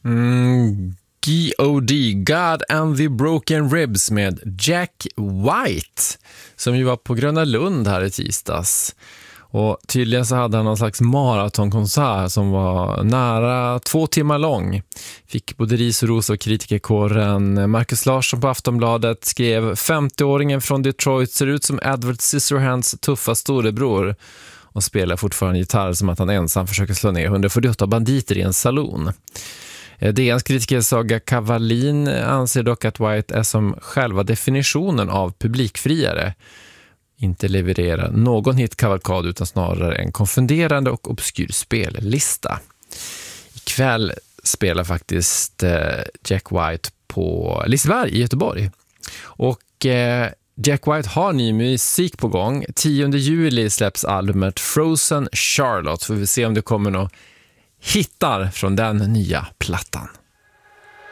G.O.D. God and the Broken Ribs med Jack White, som ju var på Gröna Lund här i tisdags. Och tydligen så hade han någon slags maratonkonsert som var nära 2 timmar lång. Fick både ris och ros och kritikerkåren. Marcus Larsson på Aftonbladet skrev: 50-åringen från Detroit ser ut som Edward Scissorhands tuffa storebror och spelar fortfarande gitarr som att han ensam försöker slå ner 148 banditer i en salon. DNs kritiker Saga Kavalin anser dock att White är som själva definitionen av publikfriare. Inte levererar någon hitkavalkad utan snarare en konfunderande och obskyr spellista. Ikväll spelar faktiskt Jack White på Liseberg i Göteborg. Och Jack White har ny musik på gång. 10 juli släpps albumet Frozen Charlotte. Får vi se om det kommer några hittar från den nya plattan.